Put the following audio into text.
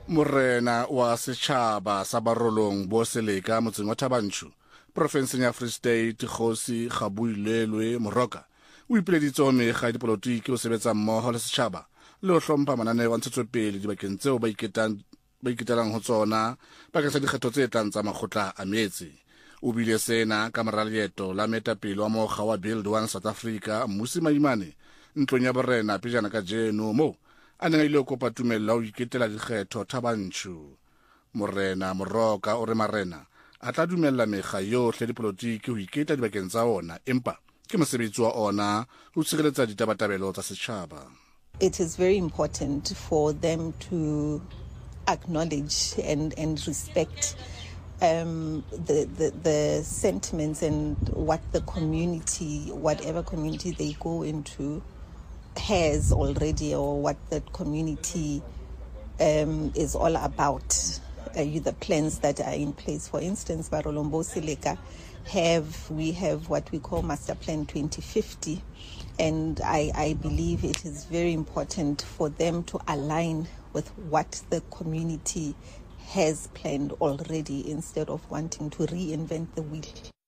Morena wa setšhaba sa Barolong bo Seleka motseng wa Thabanchu, profenseng ya Free State, Kgosi Kgaboilelwe Moroka, o ipileditse ho mekga ya dipolotiki ho sebetsa mmoho le setšhaba le ho hlompha mananeo a ntshetsopele dibakeng tseo ba iketelang ho tsona bakeng sa dikgetho tse tlang tsa makgotla a meetse. O bile sena ka mora leeto la moetapele wa mokga wa Build One South Africa, Mmusi Maimane, ntlong ya borena pejana ka jeno moo a neng a ile ho kopa tumelo ho iketela dikgetho Thabanchu. Morena Moroka o re marena a tla dumella mekga yohle dipolotiki ho iketla dibakeng tsa ona, empa ke mosebetsi wa ona ho tshireletsa ditabatabelo tsa setjhaba. It is very important for them to acknowledge and respect the sentiments and what the community, whatever community they go into, has already, or what that community is all about. The plans that are in place. For instance, Barolong bo Seleka we have what we call Master Plan 2050, and I believe it is very important for them to align with what the community has planned already instead of wanting to reinvent the wheel.